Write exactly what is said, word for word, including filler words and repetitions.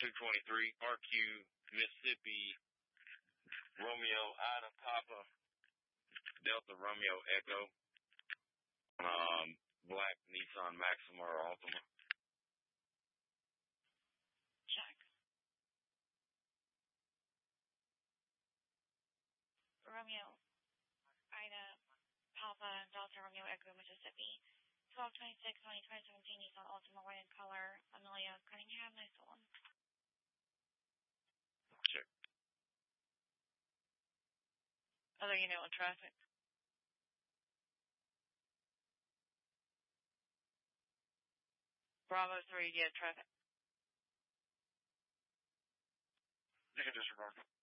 two twenty-three, R Q, Mississippi, Romeo, Ida, Papa, Delta, Romeo, Echo, um, black Nissan Maxima or Altima. Check. Romeo, Ida, Papa, Delta, Romeo, Echo, Mississippi. twelve twenty-six, twenty seventeen Nissan Altima white in color, Amelia Cunningham, nice one. Check. Other unit on traffic. Bravo three, yeah, traffic. You can disregard.